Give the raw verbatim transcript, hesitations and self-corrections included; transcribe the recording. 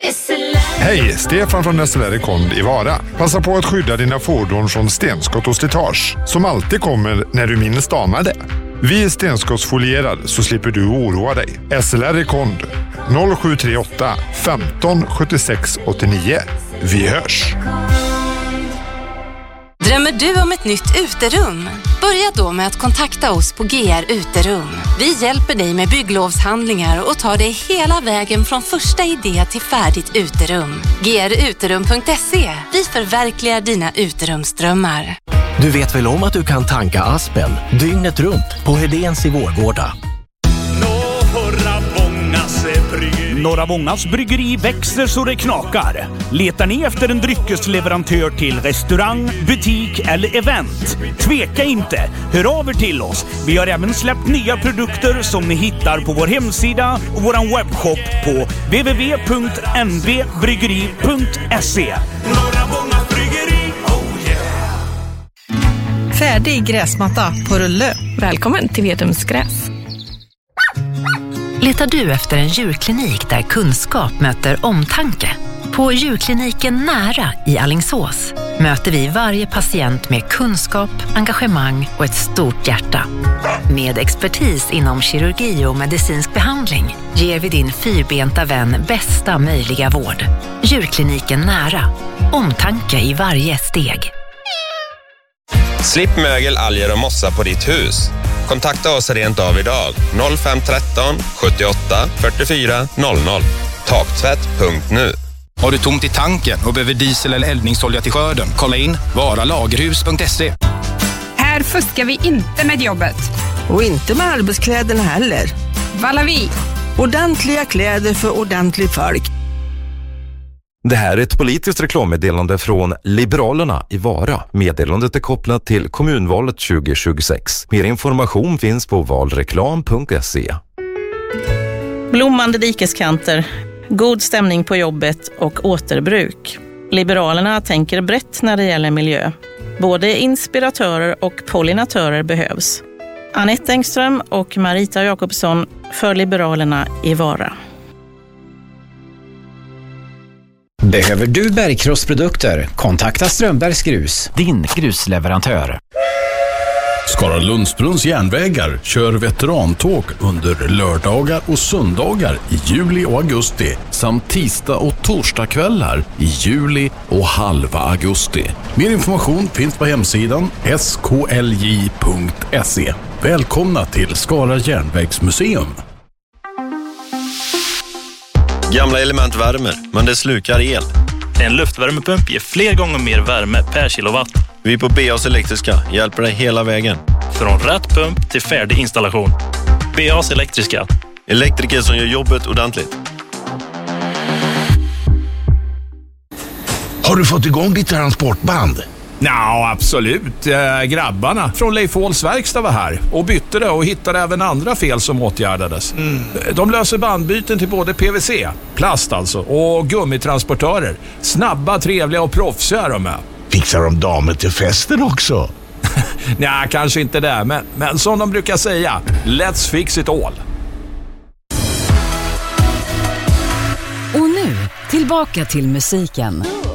Hej, Stefan från S L R Kond i Vara. Passa på att skydda dina fordon från stenskott och slitage som alltid kommer när du minst anar det. Vi är stenskottsfolierad så slipper du oroa dig. S L R Kond noll sju tre åtta femton sjuttiosex åttionio. Vi hörs! Drömmer du om ett nytt uterum? Börja då med att kontakta oss på G R Uterum. Vi hjälper dig med bygglovshandlingar och tar dig hela vägen från första idé till färdigt uterum. G R uterum punkt se. Vi förverkligar dina uterumsdrömmar. Du vet väl om att du kan tanka Aspen dygnet runt på Hedéns i Vårgårda? Norra Vångas bryggeri växer så det knakar. Letar ni efter en dryckesleverantör till restaurang, butik eller event? Tveka inte, hör av er till oss. Vi har även släppt nya produkter som ni hittar på vår hemsida och vår webbshop på w w w punkt n v bryggeri punkt se. Norra Vångas bryggeri, oh yeah! Färdig gräsmatta på rulle. Välkommen till Vedums gräs. Letar du efter en djurklinik där kunskap möter omtanke? På djurkliniken Nära i Alingsås möter vi varje patient med kunskap, engagemang och ett stort hjärta. Med expertis inom kirurgi och medicinsk behandling ger vi din fyrbenta vän bästa möjliga vård. Djurkliniken Nära. Omtanke i varje steg. Slipp mögel, alger och mossa på ditt hus. Kontakta oss rent av idag. noll fem ett tre sjuttioåtta fyrtiofyra noll noll. Taktvätt punkt nu. Har du tomt i tanken och behöver diesel eller eldningsolja till skörden? Kolla in vara lagerhus punkt se. Här fuskar vi inte med jobbet. Och inte med arbetskläderna heller. Valavi. Ordentliga kläder för ordentligt folk. Det här är ett politiskt reklammeddelande från Liberalerna i Vara. Meddelandet är kopplat till kommunvalet tjugo tjugosex. Mer information finns på valreklam punkt se. Blommande dikeskanter, god stämning på jobbet och återbruk. Liberalerna tänker brett när det gäller miljö. Både inspiratörer och pollinatörer behövs. Anette Engström och Marita Jakobsson för Liberalerna i Vara. Behöver du bergkrossprodukter? Kontakta Strömbergs Grus, din grusleverantör. Skara Lundsbrunns järnvägar kör veterantåg under lördagar och söndagar i juli och augusti samt tisdag och torsdagskvällar i juli och halva augusti. Mer information finns på hemsidan s k l j punkt se. Välkomna till Skara järnvägsmuseum. Gamla element värmer, men det slukar el. En luftvärmepump ger fler gånger mer värme per kilowatt. Vi på B A S Elektriska hjälper dig hela vägen. Från rätt pump till färdig installation. B A S Elektriska. Elektriker som gör jobbet ordentligt. Har du fått igång ditt transportband? Ja, absolut. Äh, grabbarna från Leif Håls verkstad var här och bytte det och hittade även andra fel som åtgärdades. Mm. De löser bandbyten till både P V C, plast alltså, och gummitransportörer. Snabba, trevliga och proffsiga är de med. Fixar de damer till festen också? Nej, kanske inte det, men, men som de brukar säga, let's fix it all. Och nu, tillbaka till musiken.